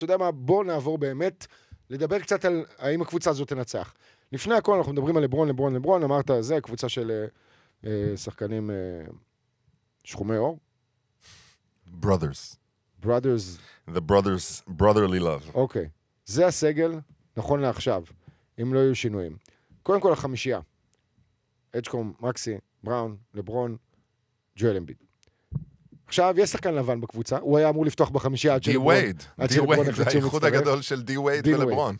אתה יודע מה, בוא נעבור באמת, לדבר קצת על האם הקבוצה הזאת תנצח. לפני הכל אנחנו מדברים על לברון, אמרת, זה קבוצה של שחקנים שחומי אור. Brothers. The brotherly love. אוקיי. זה הסגל, נכון לעכשיו, אם לא יהיו שינויים. קודם כל החמישייה. אג'קום, מקסי, בראון, לברון, ג'ואל אמביד. עכשיו, יש שחקן לבן בקבוצה, הוא היה אמור לפתוח בחמישייה עד שלברון. די ווייד, זה האיחוד הגדול של די ווייד ולברון.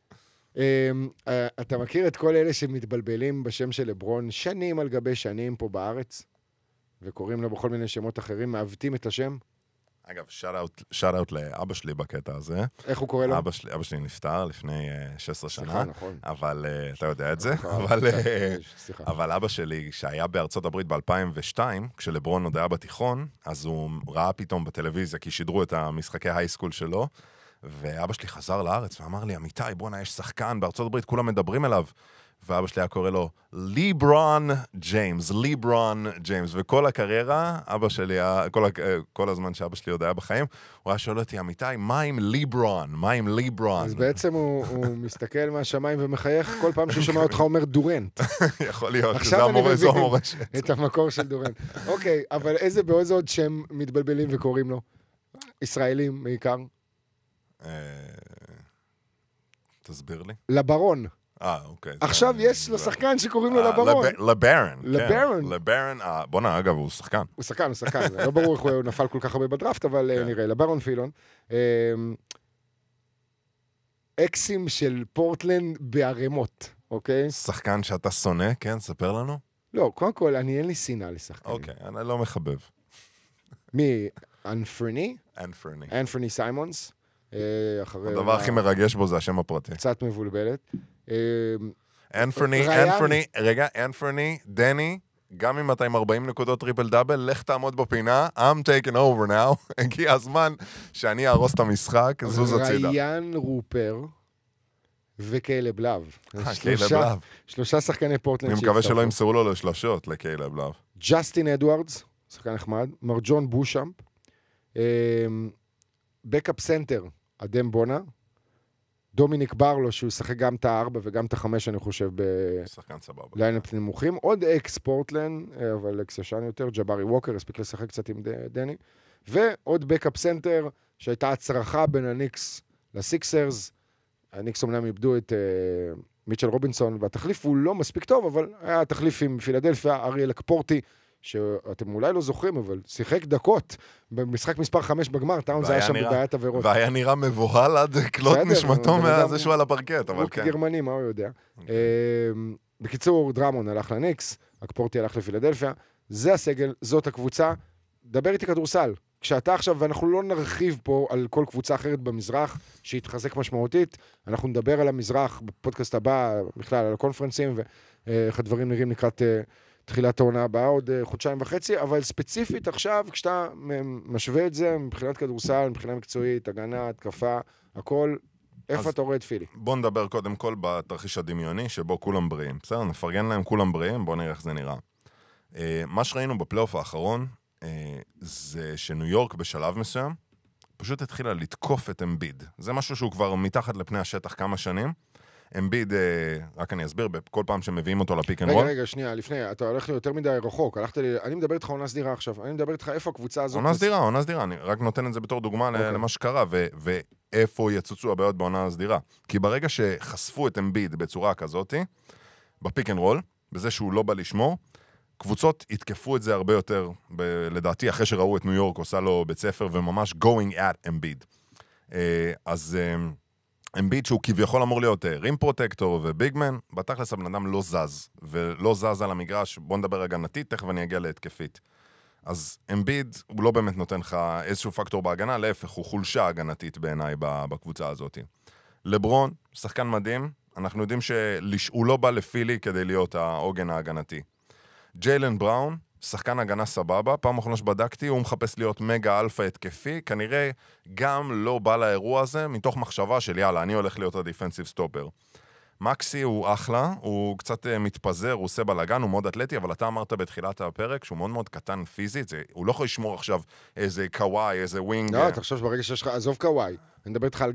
אתה מכיר את כל אלה שמתבלבלים בשם של לברון שנים על גבי שנים פה בארץ, וקוראים לו בכל מיני שמות אחרים, מעוותים את השם? אגב, שאט-אוט לאבא שלי בקטע הזה. איך הוא קורא לו? אבא שלי נפטר לפני 16 שנה. סליחה, נכון. אבל, אתה יודע את זה. אבל אבא שלי, שהיה בארצות הברית ב-2002, כשלברון עוד היה בתיכון, אז הוא ראה פתאום בטלוויזיה, כי שידרו את המשחקי הייסקול שלו, ואבא שלי חזר לארץ ואמר לי, אמיתי, בוא'נה, יש שחקן בארצות הברית, כולם מדברים אליו. ואבא שלי היה קורא לו ליברון ג'יימס, וכל הקריירה, אבא שלי, כל הזמן שאבא שלי עוד היה בחיים, הוא היה שואל אותי, אמיתי, מה עם ליברון? אז בעצם הוא מסתכל מהשמיים ומחייך כל פעם ששומע אותך אומר דורנט. יכול להיות, שזה זו המורשת. את המקור של דורנט. אוקיי, אבל באיזה עוד שם מתבלבלים וקוראים לו? ישראלים בעיקר? תסביר לי. לברון. אוקיי. עכשיו יש לו שחקן שקוראים לו לברון. לברון, בוא'נה, אגב, הוא שחקן. הוא שחקן. לא ברור איך הוא נפל כל כך הרבה בדראפט, אבל נראה. לברון פילון. אקסים של פורטלנד בערימות, אוקיי? שחקן שאתה שונא, כן? ספר לנו. לא, קודם כל, אין לי שנאה לשחקנים. אוקיי, אני לא מחבב. מי? אנפרני סיימונס. הדבר הכי מרגש בו זה השם הפרטי. קצת מבולבלת. אנפרני, דני, גם אם אתה עם 40 נקודות טריפל דאבל, לך תעמוד בפינה, I'm taking over now, הגיע הזמן שאני ארוס את המשחק, זוז הצידה. ריין רופר וקיילב לאב. קיילב לאב. 3 שחקני פורטלנד. אני מקווה שלא ימסרו לו לשלשות לקיילב לאב. ג'סטין אדוארדס, שחקן נחמד, מרג'ון בושאמפ, בקאפ סנטר, אדם בונה, דומיניק ברלו, שהוא ישחק גם את ה-4 וגם את ה-5, אני חושב, בליינאפ נמוכים. עוד אקס פורטלנד, אבל אקס ישן יותר, ג'בארי ווקר, הספיק לשחק קצת עם דני. ועוד בקאפ סנטר, שהייתה הצרחה בין הניקס לסיקסרס. הניקס אומנם איבדו את מיטשל רובינסון, והתחליף הוא לא מספיק טוב, אבל היה תחליף עם פילדלפיה, אריאל אקפורטי, שאתם אולי לא זוכרים, אבל שיחק דקות במשחק מספר 5 בגמר, טאונס היה שם בבעיית עבירות. והיה נראה מבוהל עד כלות נשמתו מהזה שהוא על הפרקט, אבל כן. הוא גרמני, מה הוא יודע. בקיצור, דרמון הלך לניקס, אקפורטי הלך לפילדלפיה, זה הסגל, זאת הקבוצה, דבר איתי כדורסל. כשאתה עכשיו, ואנחנו לא נרחיב פה על כל קבוצה אחרת במזרח, שהתחזק משמעותית, אנחנו נדבר על המזרח בפודקאסט הבא, בכלל על הקונפרנסים, ואיך הדברים נראים לקראת תחילת העונה הבאה, עוד 1.5 חודשים, אבל ספציפית עכשיו, כשאתה משווה את זה, מבחינת כדורסל, מבחינה מקצועית, הגנה, התקפה, הכל, איפה אתה רואה את פילי? בוא נדבר קודם כל בתרחיש הדמיוני, שבו כולם בריאים. בסדר, נפרגן להם כולם בריאים, בוא נראה איך זה נראה. מה שראינו בפלייאוף האחרון, זה שניו יורק בשלב מסוים, פשוט התחילה לתקוף את אמביד. זה משהו שהוא כבר מתחת לפני השטח כמה שנים. אמביד, רק אני אסביר, כל פעם שמביאים אותו לפיק אנד רול. רגע, שנייה, לפני, אתה הולך לי יותר מדי רחוק, אני מדבר איתך עונה סדירה עכשיו, אני מדבר איתך איפה הקבוצה הזאת... עונה סדירה, אני רק נותן את זה בתור דוגמה למה שקרה, ואיפה יצוצו הבעיות בעונה הסדירה. כי ברגע שחשפו את אמביד בצורה כזאת, בפיק אנד רול, בזה שהוא לא בא לשמור, קבוצות התקפו את זה הרבה יותר, לדעתי, אחרי שראו את ניו יורק עושה לו בית ספר, וממש going at אמביד. אז... אמביד שהוא כביכול אמור להיות רים פרוטקטור וביגמן, בתכלס הבן אדם לא זז, ולא זז על המגרש, בוא נדבר הגנתית, תכף אני אגיע להתקפית. אז אמביד הוא לא באמת נותן לך איזשהו פקטור בהגנה, להפך, הוא חולשה הגנתית בעיניי בקבוצה הזאת. לברון, שחקן מדהים, אנחנו יודעים שהוא לא בא לפילי כדי להיות העוגן ההגנתי. ג'יילן בראון, שחקן הגנה סבבה, פעם אחרונה שבדקתי, הוא מחפש להיות מגה אלפא התקפי, כנראה גם לא בא לאירוע הזה, מתוך מחשבה של יאללה, אני הולך להיות הדיפנסיב סטופר. מקסי הוא אחלה, הוא קצת מתפזר, הוא עושה בלגן, הוא מאוד אתלטי, אבל אתה אמרת בתחילת הפרק שהוא מאוד מאוד קטן פיזית, הוא לא יכול לשמור עכשיו איזה קוואי, איזה ווינג. לא, תחשוב שברגע שיש לך, עזוב קוואי, אני מדבר איתך על